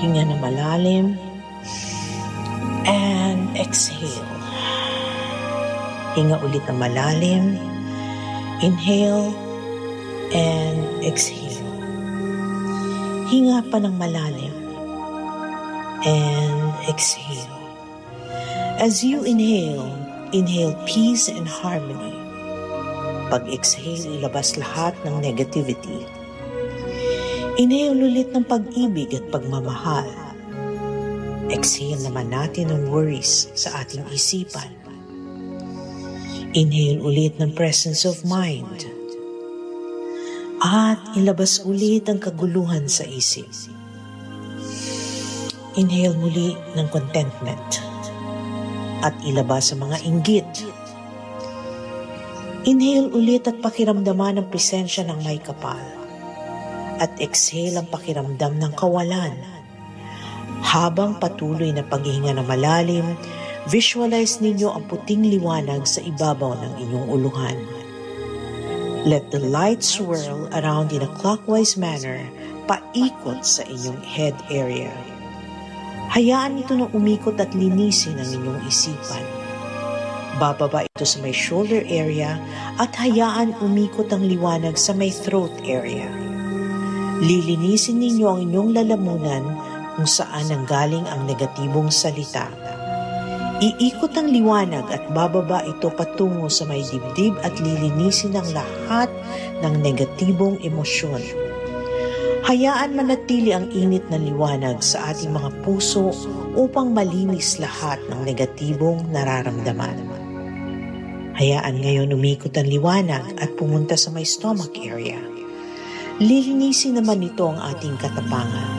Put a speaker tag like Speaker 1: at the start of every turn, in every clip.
Speaker 1: Hinga na malalim. And exhale. Hinga ulit na malalim. Inhale. And exhale. Hinga pa ng malalim. And exhale. As you inhale, inhale peace and harmony. Pag-exhale, ilabas lahat ng negativity. Inhale ulit ng pag-ibig at pagmamahal. Exhale naman natin ang worries sa ating isipan. Inhale ulit ng presence of mind. At ilabas ulit ang kaguluhan sa isip. Inhale muli ng contentment. At ilabas ang mga inggit. Inhale ulit at pakiramdaman ang presensya ng may kapal. At exhale ang pakiramdam ng kawalan. Habang patuloy na paghinga na malalim, visualize ninyo ang puting liwanag sa ibabaw ng inyong uluhan. Let the light swirl around in a clockwise manner, paikot sa inyong head area. Hayaan ito na umikot at linisin ang inyong isipan. Bababa ito sa may shoulder area at hayaan umikot ang liwanag sa may throat area. Lilinisin ninyo ang inyong lalamunan kung saan nanggaling ang negatibong salita. Iikot ang liwanag at bababa ito patungo sa may dibdib at lilinisin ang lahat ng negatibong emosyon. Hayaan manatili ang init ng liwanag sa ating mga puso upang malinis lahat ng negatibong nararamdaman. Hayaan ngayon umikot ang liwanag at pumunta sa may stomach area. Lilinisin naman ito ang ating katapangan.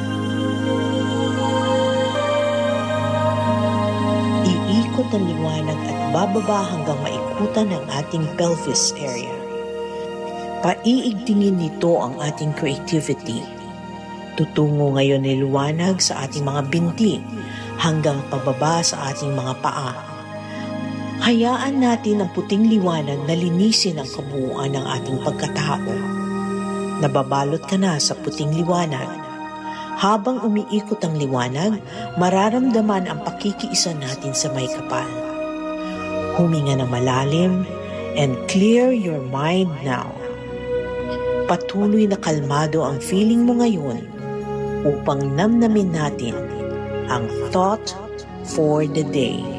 Speaker 1: Iikot ang liwanag at bababa hanggang maikutan ang ating pelvis area. Paiigtingin nito ang ating creativity. Tutungo ngayon ni liwanag sa ating mga binti hanggang pababa sa ating mga paa. Hayaan natin ang puting liwanag na linisin ang kabuuan ng ating pagkatao. Nababalot ka na sa puting liwanag. Habang umiikot ang liwanag, mararamdaman ang pakikiisa natin sa may kapal. Huminga na malalim and clear your mind now. Patuloy na kalmado ang feeling mo ngayon upang namnamin natin ang thought for the day.